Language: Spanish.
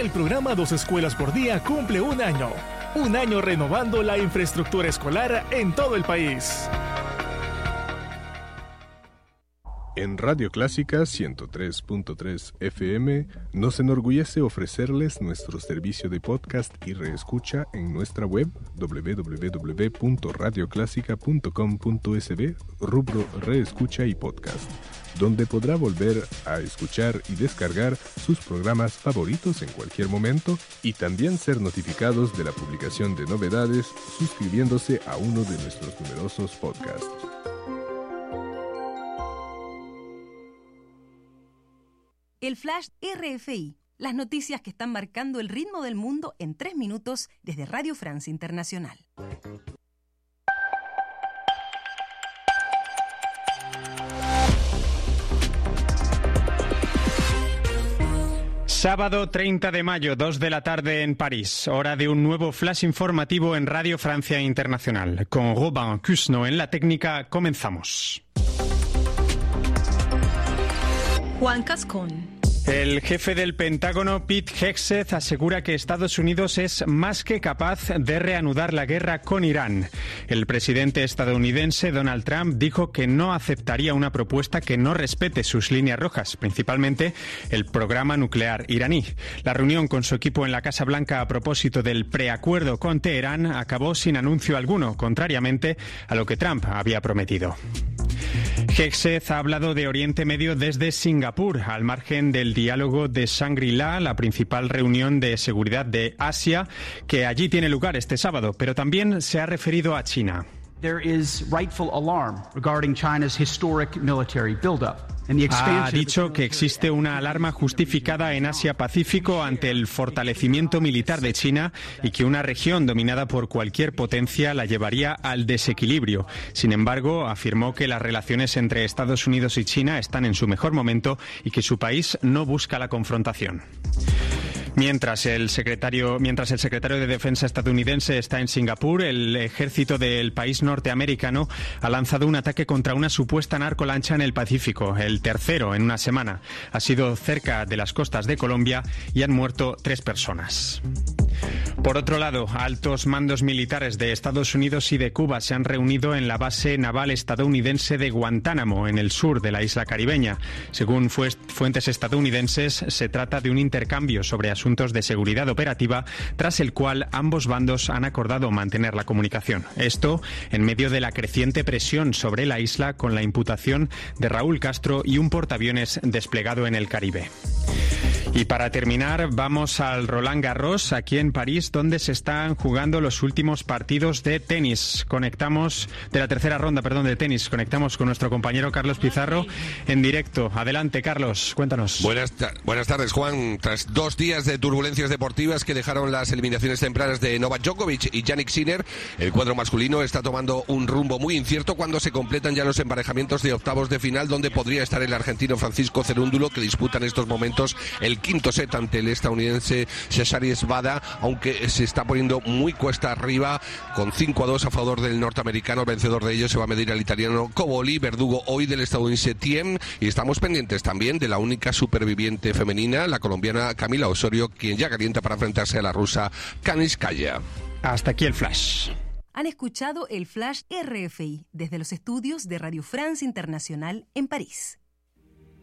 El programa Dos Escuelas por Día cumple un año. Un año renovando la infraestructura escolar en todo el país. En Radio Clásica 103.3 FM nos enorgullece ofrecerles nuestro servicio de podcast y reescucha en nuestra web www.radioclásica.com.sb, rubro Reescucha y Podcast, donde podrá volver a escuchar y descargar sus programas favoritos en cualquier momento y también ser notificados de la publicación de novedades suscribiéndose a uno de nuestros numerosos podcasts. El Flash RFI, las noticias que están marcando el ritmo del mundo en 3 minutos desde Radio France Internacional. Sábado 30 de mayo, 2 de la tarde en París. Hora de un nuevo flash informativo en Radio Francia Internacional. Con Robin Cusno en la técnica, comenzamos. Juan Cascón. El jefe del Pentágono, Pete Hegseth, asegura que Estados Unidos es más que capaz de reanudar la guerra con Irán. El presidente estadounidense, Donald Trump, dijo que no aceptaría una propuesta que no respete sus líneas rojas, principalmente el programa nuclear iraní. La reunión con su equipo en la Casa Blanca a propósito del preacuerdo con Teherán acabó sin anuncio alguno, contrariamente a lo que Trump había prometido. Hegseth ha hablado de Oriente Medio desde Singapur, al margen del diálogo de Shangri-La, la principal reunión de seguridad de Asia, que allí tiene lugar este sábado, pero también se ha referido a China. There is rightful alarm regarding China's historic military buildup. Ha dicho que existe una alarma justificada en Asia-Pacífico ante el fortalecimiento militar de China y que una región dominada por cualquier potencia la llevaría al desequilibrio. Sin embargo, afirmó que las relaciones entre Estados Unidos y China están en su mejor momento y que su país no busca la confrontación. Mientras el secretario de Defensa estadounidense está en Singapur, el ejército del país norteamericano ha lanzado un ataque contra una supuesta narcolancha en el Pacífico, el tercero en una semana. Ha sido cerca de las costas de Colombia y han muerto 3 personas. Por otro lado, altos mandos militares de Estados Unidos y de Cuba se han reunido en la base naval estadounidense de Guantánamo, en el sur de la isla caribeña. Según fuentes estadounidenses, se trata de un intercambio sobre asuntos de seguridad operativa, tras el cual ambos bandos han acordado mantener la comunicación. Esto en medio de la creciente presión sobre la isla con la imputación de Raúl Castro y un portaaviones desplegado en el Caribe. Y para terminar, vamos al Roland Garros, aquí en París, donde se están jugando los últimos partidos de tenis. De la tercera ronda de tenis. Conectamos con nuestro compañero Carlos Pizarro en directo. Adelante, Carlos, cuéntanos. Buenas tardes, Juan. Tras 2 días de turbulencias deportivas que dejaron las eliminaciones tempranas de Novak Djokovic y Jannik Sinner, el cuadro masculino está tomando un rumbo muy incierto cuando se completan ya los emparejamientos de octavos de final, donde podría estar el argentino Francisco Cerúndulo, que disputa en estos momentos el quinto set ante el estadounidense Cesare Svada, aunque se está poniendo muy cuesta arriba, con 5-2 a favor del norteamericano. El vencedor de ellos se va a medir al italiano Coboli, verdugo hoy del estadounidense Thiem, y estamos pendientes también de la única superviviente femenina, la colombiana Camila Osorio, quien ya calienta para enfrentarse a la rusa Kanizkaya. Hasta aquí el flash. Han escuchado el Flash RFI desde los estudios de Radio France Internacional en París.